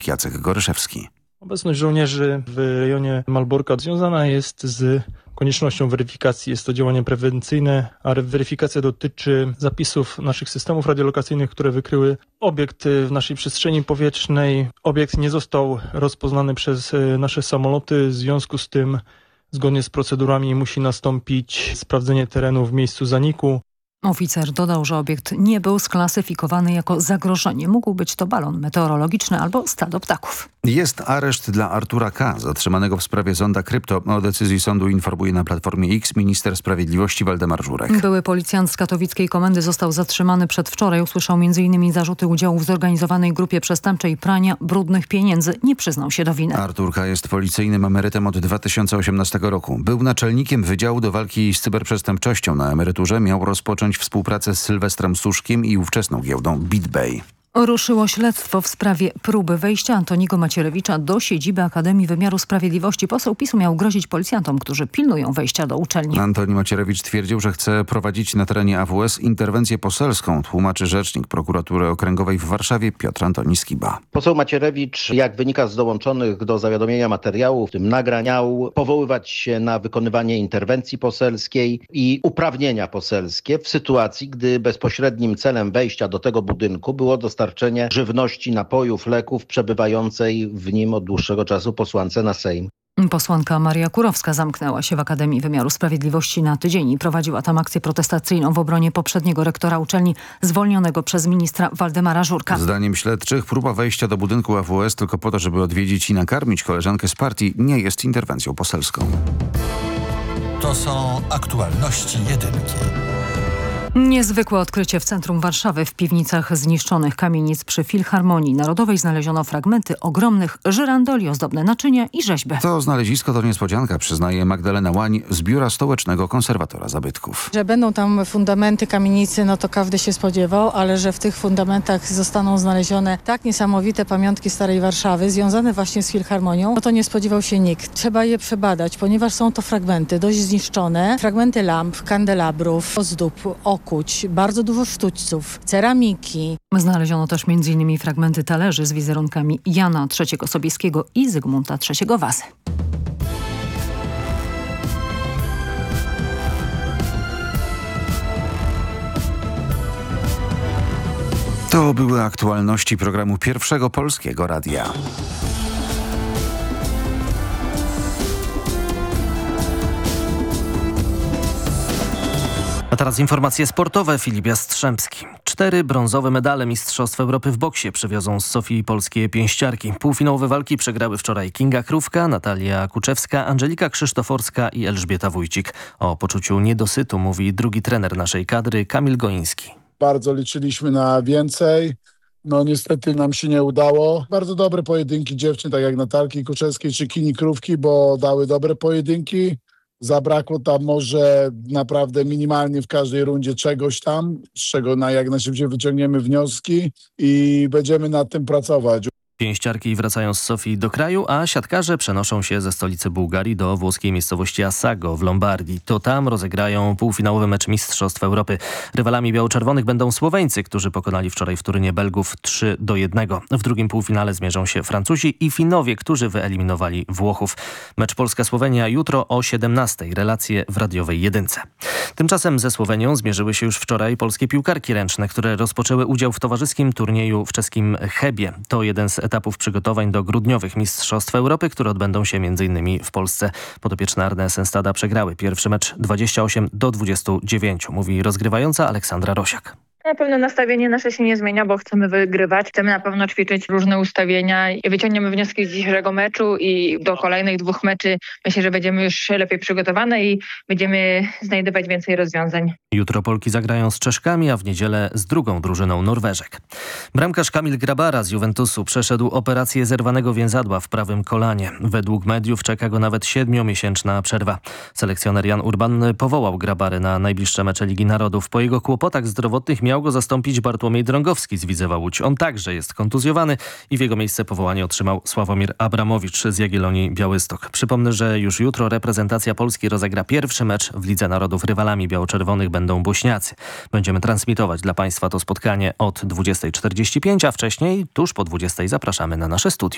Jacek Goryszewski. Obecność żołnierzy w rejonie Malborka związana jest z koniecznością weryfikacji. Jest to działanie prewencyjne, a weryfikacja dotyczy zapisów naszych systemów radiolokacyjnych, które wykryły obiekt w naszej przestrzeni powietrznej. Obiekt nie został rozpoznany przez nasze samoloty, w związku z tym zgodnie z procedurami musi nastąpić sprawdzenie terenu w miejscu zaniku. Oficer dodał, że obiekt nie był sklasyfikowany jako zagrożenie. Mógł być to balon meteorologiczny albo stado ptaków. Jest areszt dla Artura K., zatrzymanego w sprawie zonda krypto. O decyzji sądu informuje na Platformie X minister sprawiedliwości Waldemar Żurek. Były policjant z katowickiej komendy został zatrzymany przedwczoraj. Usłyszał m.in. zarzuty udziału w zorganizowanej grupie przestępczej prania brudnych pieniędzy. Nie przyznał się do winy. Artur K. jest policyjnym emerytem od 2018 roku. Był naczelnikiem Wydziału do Walki z Cyberprzestępczością. Na emeryturze miał rozpocząć współpracę z Sylwestrem Suszkiem i ówczesną giełdą BitBay. Ruszyło śledztwo w sprawie próby wejścia Antoniego Macierewicza do siedziby Akademii Wymiaru Sprawiedliwości. Poseł PiS-u miał grozić policjantom, którzy pilnują wejścia do uczelni. Antoni Macierewicz twierdził, że chce prowadzić na terenie AWS interwencję poselską, tłumaczy rzecznik Prokuratury Okręgowej w Warszawie Piotr Antoni Skiba. Poseł Macierewicz, jak wynika z dołączonych do zawiadomienia materiałów, w tym nagrań, miał powoływać się na wykonywanie interwencji poselskiej i uprawnienia poselskie w sytuacji, gdy bezpośrednim celem wejścia do tego budynku było dostarczenie żywności, napojów, leków przebywającej w nim od dłuższego czasu posłance na Sejm. Posłanka Maria Kurowska zamknęła się w Akademii Wymiaru Sprawiedliwości na tydzień i prowadziła tam akcję protestacyjną w obronie poprzedniego rektora uczelni zwolnionego przez ministra Waldemara Żurka. Zdaniem śledczych próba wejścia do budynku AWS tylko po to, żeby odwiedzić i nakarmić koleżankę z partii, nie jest interwencją poselską. To są aktualności jedynki. Niezwykłe odkrycie w centrum Warszawy. W piwnicach zniszczonych kamienic przy Filharmonii Narodowej znaleziono fragmenty ogromnych żyrandoli, ozdobne naczynia i rzeźby. To znalezisko to niespodzianka, przyznaje Magdalena Łań z Biura Stołecznego Konserwatora Zabytków. Że będą tam fundamenty kamienicy, no to każdy się spodziewał, ale że w tych fundamentach zostaną znalezione tak niesamowite pamiątki Starej Warszawy, związane właśnie z Filharmonią, no to nie spodziewał się nikt. Trzeba je przebadać, ponieważ są to fragmenty dość zniszczone, fragmenty lamp, kandelabrów, ozdób, okuć, bardzo dużo sztućców, ceramiki. Znaleziono też m.in. fragmenty talerzy z wizerunkami Jana III Sobieskiego i Zygmunta III Wazy. To były aktualności programu Pierwszego Polskiego Radia. A teraz informacje sportowe. Filip Jastrzębski. 4 brązowe medale Mistrzostw Europy w boksie przywiozą z Sofii polskie pięściarki. Półfinałowe walki przegrały wczoraj Kinga Krówka, Natalia Kuczewska, Angelika Krzysztoforska i Elżbieta Wójcik. O poczuciu niedosytu mówi drugi trener naszej kadry, Kamil Goiński. Bardzo liczyliśmy na więcej. No niestety nam się nie udało. Bardzo dobre pojedynki dziewczyn, tak jak Natalki Kuczewskiej czy Kini Krówki, bo dały dobre pojedynki. Zabrakło tam może naprawdę minimalnie w każdej rundzie czegoś tam, z czego jak najszybciej wyciągniemy wnioski i będziemy nad tym pracować. Pięściarki wracają z Sofii do kraju, a siatkarze przenoszą się ze stolicy Bułgarii do włoskiej miejscowości Assago w Lombardii. To tam rozegrają półfinałowy mecz Mistrzostw Europy. Rywalami biało-czerwonych będą Słoweńcy, którzy pokonali wczoraj w Turynie Belgów 3-1. W drugim półfinale zmierzą się Francuzi i Finowie, którzy wyeliminowali Włochów. Mecz Polska-Słowenia jutro o 17:00. Relacje w radiowej jedynce. Tymczasem ze Słowenią zmierzyły się już wczoraj polskie piłkarki ręczne, które rozpoczęły udział w towarzyskim turnieju w czeskim Chebie. To jeden z etapów przygotowań do grudniowych Mistrzostw Europy, które odbędą się m.in. w Polsce. Podopieczne Arne Senstada przegrały pierwszy mecz 28-29, mówi rozgrywająca Aleksandra Rosiak. Na pewno nastawienie nasze się nie zmienia, bo chcemy wygrywać. Chcemy na pewno ćwiczyć różne ustawienia i wyciągniemy wnioski z dzisiejszego meczu i do kolejnych 2 meczy myślę, że będziemy już lepiej przygotowane i będziemy znajdować więcej rozwiązań. Jutro Polki zagrają z Czeszkami, a w niedzielę z drugą drużyną Norweżek. Bramkarz Kamil Grabara z Juventusu przeszedł operację zerwanego więzadła w prawym kolanie. Według mediów czeka go nawet 7-miesięczna przerwa. Selekcjoner Jan Urban powołał Grabarę na najbliższe mecze Ligi Narodów. Po jego kłopotach zdrowotnych miał go zastąpić Bartłomiej Drągowski z Widzewa Łódź. On także jest kontuzjowany i w jego miejsce powołanie otrzymał Sławomir Abramowicz z Jagiellonii Białystok. Przypomnę, że już jutro reprezentacja Polski rozegra pierwszy mecz w Lidze Narodów. Rywalami biało-czerwonych będą Bośniacy. Będziemy transmitować dla Państwa to spotkanie od 20:45, a wcześniej, tuż po 20:00 zapraszamy na nasze studio.